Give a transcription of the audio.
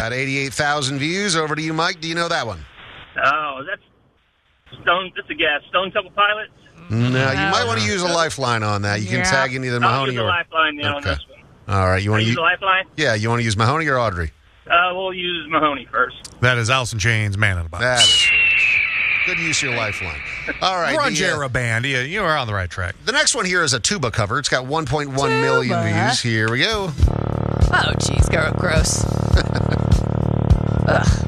Got 88,000 views. Over to you, Mike. Do you know that one? Oh, that's Stone. That's a guess. Stone Temple Pilots. No, you might want to use a lifeline on that. You can tag in either I'll Mahoney use a or... lifeline on this one. All right. You want to use a lifeline? Yeah, you want to use Mahoney or Audrey? We'll use Mahoney first. That is Alice in Chains, Man in the Box. That is good use of your lifeline. All right. Grunge era band. You are on the right track. The next one here is a tuba cover. It's got 1.1 million views. Here we go. Oh, jeez, gross. Ugh.